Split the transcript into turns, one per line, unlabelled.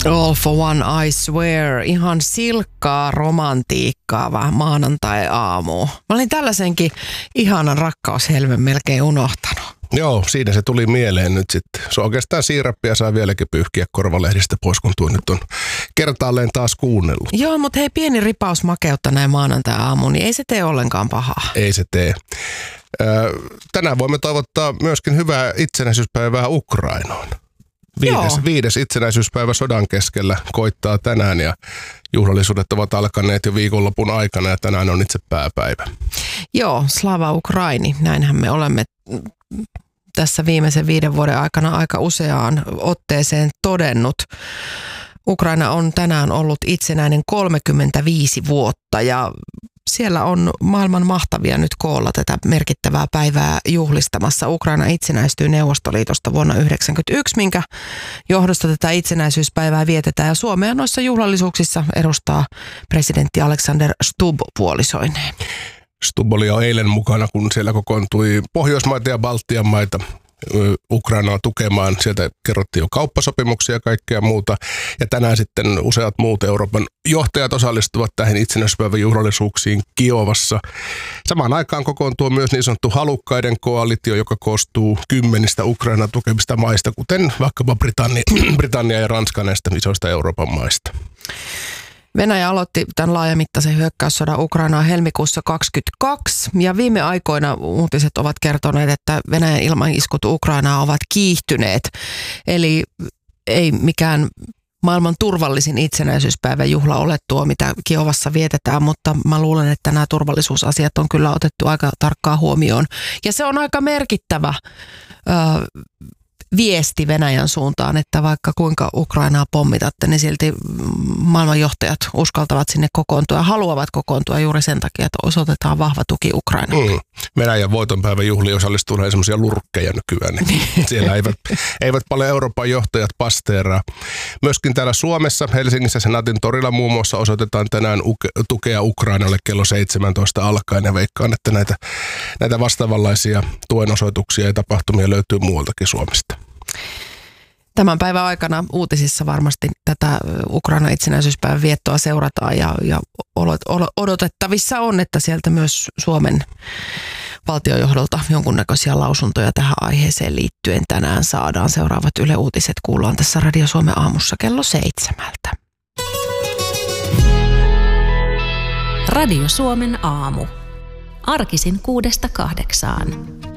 All for one, I swear. Ihan silkkaa romantiikkaa maanantai-aamu. Mä olin tällaisenkin ihanan rakkaushelven melkein unohtanut.
Joo, siinä se tuli mieleen nyt sitten. Se on oikeastaan siirappia saa vieläkin pyyhkiä korvalehdistä pois, kun tuo nyt on kertaalleen taas kuunnellut.
Joo, mutta hei, pieni ripaus makeutta näin maanantai-aamuun, niin ei se tee ollenkaan pahaa.
Ei se tee. Tänään voimme toivottaa myöskin hyvää itsenäisyyspäivää Ukrainaan. Viides itsenäisyyspäivä sodan keskellä koittaa tänään ja juhlallisuudet ovat alkaneet jo viikonlopun aikana ja tänään on itse pääpäivä.
Joo, Slava Ukraini, näinhän me olemme tässä viimeisen 5 vuoden aikana aika useaan otteeseen todennut. Ukraina on tänään ollut itsenäinen 35 vuotta ja siellä on maailman mahtavia nyt koolla tätä merkittävää päivää juhlistamassa. Ukraina itsenäistyy Neuvostoliitosta vuonna 1991, minkä johdosta tätä itsenäisyyspäivää vietetään. Ja Suomea noissa juhlallisuuksissa edustaa presidentti Alexander Stubb puolisoineen.
Stubb oli jo eilen mukana, kun siellä kokoontui Pohjoismaita ja Baltian maita Ukrainaa tukemaan. Sieltä kerrottiin jo kauppasopimuksia ja kaikkea muuta. Ja tänään sitten useat muut Euroopan johtajat osallistuvat tähän itsenäisyyspäivän juhlallisuuksiin Kiovassa. Samaan aikaan kokoontuu myös niin sanottu halukkaiden koalitio, joka koostuu 10 Ukrainaa tukevista maista, kuten vaikkapa Britannia ja Ranska näistä isoista Euroopan maista.
Venäjä aloitti tämän laajamittaisen hyökkäyssodan Ukrainaan helmikuussa 2022 ja viime aikoina uutiset ovat kertoneet, että Venäjän ilmaiskut Ukrainaan ovat kiihtyneet. Eli ei mikään maailman turvallisin itsenäisyyspäivän juhla ole tuo, mitä Kiovassa vietetään, mutta mä luulen, että nämä turvallisuusasiat on kyllä otettu aika tarkkaan huomioon. Ja se on aika merkittävä viesti Venäjän suuntaan, että vaikka kuinka Ukrainaa pommitatte, niin silti maailmanjohtajat uskaltavat sinne kokoontua ja haluavat kokoontua juuri sen takia, että osoitetaan vahva tuki Ukrainalle.
Venäjän voitonpäivän juhliin osallistuu näin semmoisia lurkkeja nykyään. Niin siellä eivät paljon Euroopan johtajat pasteeraa. Myöskin täällä Suomessa, Helsingissä Senaatin torilla muun muassa osoitetaan tänään tukea Ukrainalle kello 17 alkaen. Ja veikkaan, että näitä vastaavanlaisia tuenosoituksia ja tapahtumia löytyy muualtakin Suomesta.
Tämän päivän aikana uutisissa varmasti tätä Ukrainan itsenäisyyspäivän viettoa seurataan ja odotettavissa on, että sieltä myös Suomen valtiojohdolta jonkunnäköisiä lausuntoja tähän aiheeseen liittyen tänään saadaan. Seuraavat Yle Uutiset kuullaan tässä Radio Suomen aamussa kello 7.
Radio Suomen aamu. Arkisin 6–8.